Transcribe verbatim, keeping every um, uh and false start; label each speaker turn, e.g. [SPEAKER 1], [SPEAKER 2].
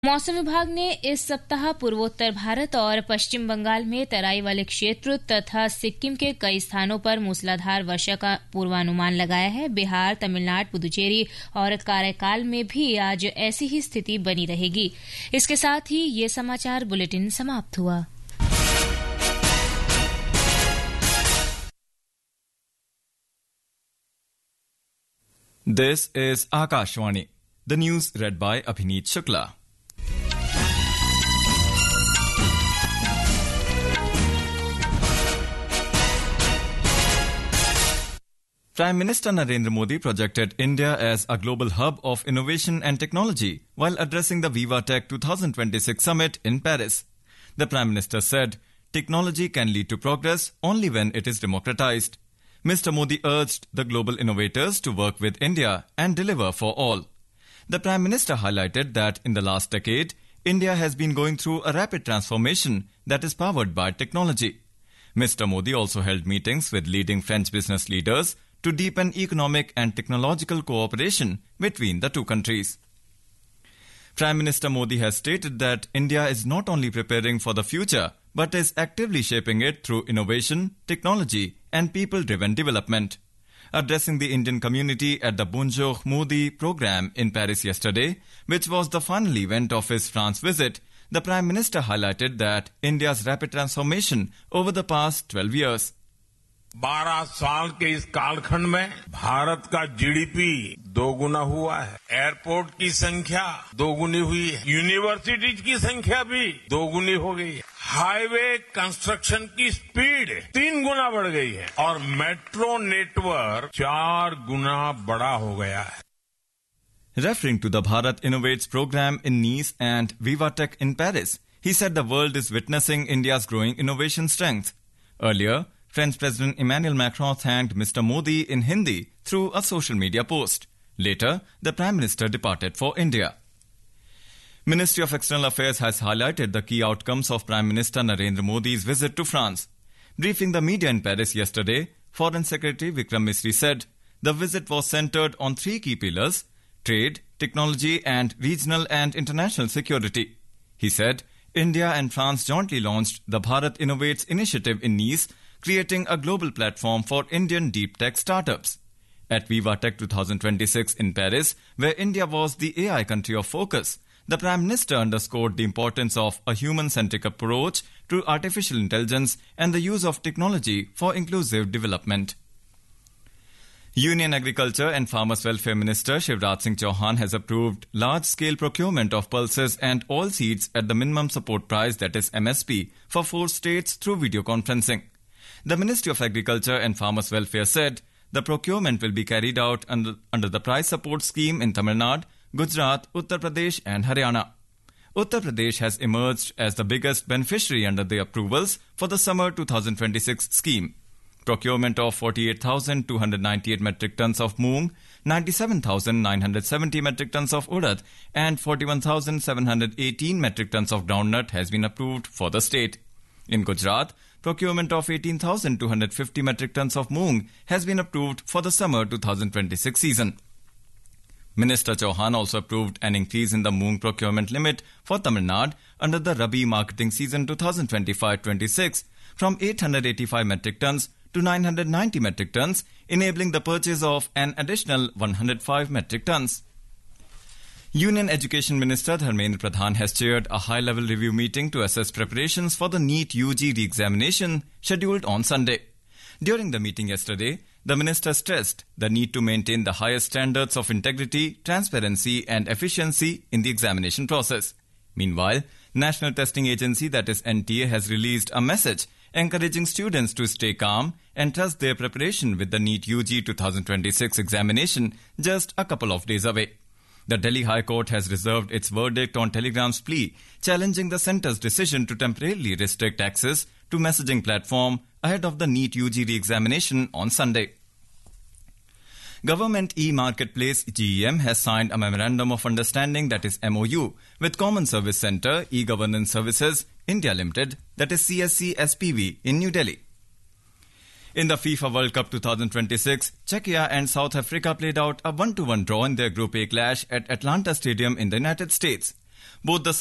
[SPEAKER 1] मौसम विभाग ने इस सप्ताह पूर्वोत्तर भारत और पश्चिम बंगाल में तराई वाले क्षेत्र तथा सिक्किम के कई स्थानों पर मूसलाधार वर्षा का पूर्वानुमान लगाया है। बिहार, तमिलनाडु, पुदुचेरी और काराकाल में भी आज ऐसी ही स्थिति बनी रहेगी। इसके साथ ही ये समाचार बुलेटिन समाप्त हुआ।
[SPEAKER 2] This is Akashvani. The news read by Abhineet Shukla. Prime Minister Narendra Modi projected India as a global hub of innovation and technology while addressing the Viva Tech twenty twenty-six summit in Paris. The Prime Minister said, technology can lead to progress only when it is democratized. Mister Modi urged the global innovators to work with India and deliver for all. The Prime Minister highlighted that in the last decade, India has been going through a rapid transformation that is powered by technology. Mister Modi also held meetings with leading French business leaders to deepen economic and technological cooperation between the two countries. Prime Minister Modi has stated that India is not only preparing for the future, but is actively shaping it through innovation, technology, and people-driven development. Addressing the Indian community at the Bonjour Modi program in Paris yesterday, which was the final event of his France visit, the Prime Minister highlighted that India's rapid transformation over the past twelve years.
[SPEAKER 3] बारह साल के इस कालखंड में भारत का GDP दोगुना हुआ है, एयरपोर्ट की संख्या दोगुनी हुई है, यूनिवर्सिटीज की संख्या भी दोगुनी हो गई है, हाईवे कंस्ट्रक्शन की स्पीड तीन गुना बढ़ गई है और मेट्रो नेटवर्क चार गुना बड़ा हो गया है.
[SPEAKER 2] Referring to the Bharat Innovates program in Nice and Viva Tech in Paris, he said the world is witnessing India's growing innovation strength. Earlier, French President Emmanuel Macron thanked Mister Modi in Hindi through a social media post. Later, the Prime Minister departed for India. Ministry of External Affairs has highlighted the key outcomes of Prime Minister Narendra Modi's visit to France. Briefing the media in Paris yesterday, Foreign Secretary Vikram Misri said the visit was centered on three key pillars: trade, technology, and regional and international security. He said India and France jointly launched the Bharat Innovates initiative in Nice, creating a global platform for Indian deep tech startups. At Viva Tech twenty twenty-six in Paris, where India was the A I country of focus, the Prime Minister underscored the importance of a human-centric approach to artificial intelligence and the use of technology for inclusive development. Union Agriculture and Farmers Welfare Minister Shivraj Singh Chauhan has approved large-scale procurement of pulses and oilseeds at the minimum support price, that is M S P, for four states through video conferencing. The Ministry of Agriculture and Farmers Welfare said the procurement will be carried out under, under the price support scheme in Tamil Nadu, Gujarat, Uttar Pradesh and Haryana. Uttar Pradesh has emerged as the biggest beneficiary under the approvals for the summer twenty twenty-six scheme. Procurement of forty-eight thousand two hundred ninety-eight metric tons of moong, ninety-seven thousand nine hundred seventy metric tons of urad and forty-one thousand seven hundred eighteen metric tons of groundnut has been approved for the state. In Gujarat, procurement of eighteen thousand two hundred fifty metric tons of moong has been approved for the summer twenty twenty-six season. Minister Chauhan also approved an increase in the moong procurement limit for Tamil Nadu under the Rabi marketing season twenty twenty-five twenty-six from eight hundred eighty-five metric tons to nine hundred ninety metric tons, enabling the purchase of an additional one hundred five metric tons. Union Education Minister Dharmendra Pradhan has chaired a high-level review meeting to assess preparations for the NEET U G re-examination scheduled on Sunday. During the meeting yesterday, the minister stressed the need to maintain the highest standards of integrity, transparency and efficiency in the examination process. Meanwhile, National Testing Agency, that is N T A, has released a message encouraging students to stay calm and trust their preparation with the NEET U G twenty twenty-six examination just a couple of days away. The Delhi High Court has reserved its verdict on Telegram's plea, challenging the centre's decision to temporarily restrict access to messaging platform ahead of the NEET U G re-examination on Sunday. Government e-Marketplace G E M has signed a Memorandum of Understanding, that is M O U, with Common Service Centre E-Governance Services India Limited, that is C S C S P V, in New Delhi. In the FIFA World Cup twenty twenty-six, Czechia and South Africa played out a one to one draw in their Group A clash at Atlanta Stadium in the United States. Both the